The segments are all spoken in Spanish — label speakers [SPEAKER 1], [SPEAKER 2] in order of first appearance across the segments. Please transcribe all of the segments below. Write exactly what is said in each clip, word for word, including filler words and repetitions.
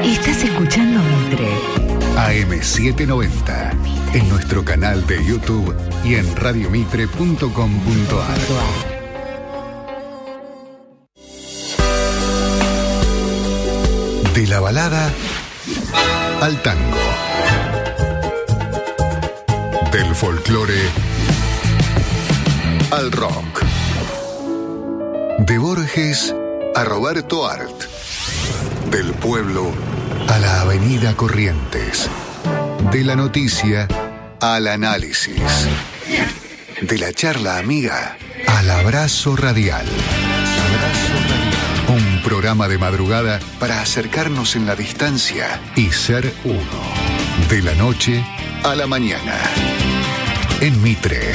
[SPEAKER 1] Estás escuchando Mitre.
[SPEAKER 2] A M setecientos noventa. En nuestro canal de YouTube y en radiomitre punto com punto a r. De la balada al tango. Del folclore al rock. De Borges a Roberto Art. Del pueblo a la avenida Corrientes. De la noticia al análisis. De la charla amiga al abrazo radial. Abrazo radial. Un programa de madrugada para acercarnos en la distancia y ser uno. De la noche a la mañana. En Mitre.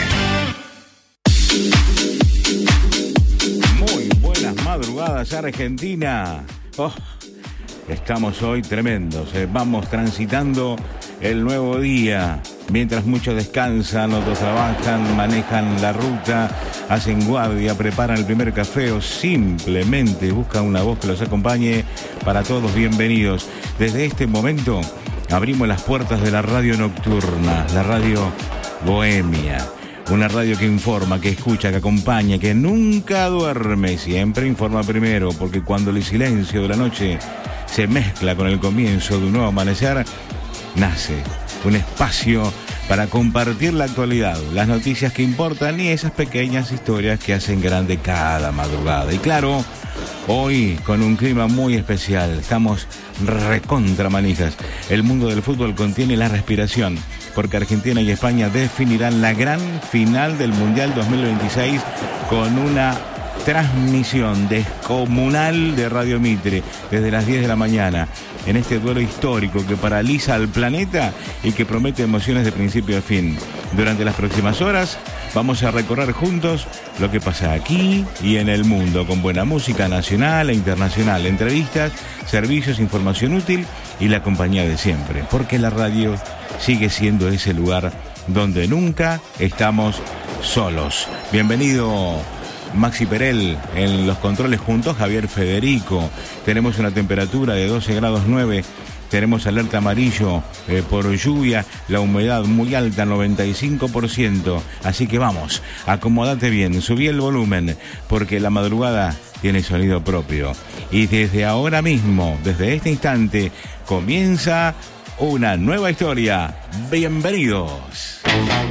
[SPEAKER 3] Muy buenas madrugadas, Argentina. Oh, estamos hoy tremendos. Eh. Vamos transitando el nuevo día. Mientras muchos descansan, otros trabajan, manejan la ruta, hacen guardia, preparan el primer café o simplemente buscan una voz que los acompañe. Para todos, bienvenidos. Desde este momento abrimos las puertas de la radio nocturna, la radio bohemia. Una radio que informa, que escucha, que acompaña, que nunca duerme, siempre informa primero, porque cuando el silencio de la noche se mezcla con el comienzo de un nuevo amanecer, nace un espacio para compartir la actualidad, las noticias que importan y esas pequeñas historias que hacen grande cada madrugada. Y claro, hoy con un clima muy especial, estamos recontra manijas. El mundo del fútbol contiene la respiración, porque Argentina y España definirán la gran final del Mundial dos mil veintiséis con una transmisión descomunal de Radio Mitre desde las diez de la mañana en este duelo histórico que paraliza al planeta y que promete emociones de principio a fin. Durante las próximas horas vamos a recorrer juntos lo que pasa aquí y en el mundo, con buena música nacional e internacional, entrevistas, servicios, información útil y la compañía de siempre, porque la radio sigue siendo ese lugar donde nunca estamos solos. Bienvenido Maxi Perel en los controles, junto a Javier Federico. Tenemos una temperatura de doce grados nueve. Tenemos alerta amarillo eh, por lluvia, la humedad muy alta, noventa y cinco por ciento. Así que vamos, acomódate bien, subí el volumen, porque la madrugada tiene sonido propio. Y desde ahora mismo, desde este instante, comienza una nueva historia. Bienvenidos.